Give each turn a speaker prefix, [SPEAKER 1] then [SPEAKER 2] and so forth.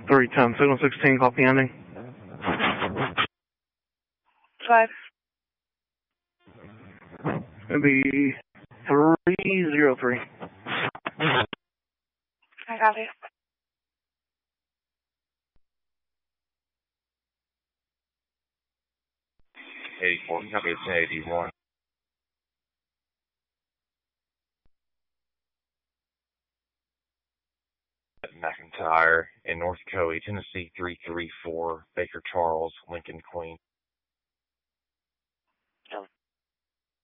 [SPEAKER 1] 310, signal 16, copy ending.
[SPEAKER 2] 5.
[SPEAKER 1] It'll be 303.
[SPEAKER 2] I copy.
[SPEAKER 3] Copy, it's 81. McIntyre in North Coe, Tennessee 334, Baker Charles, Lincoln, Queen.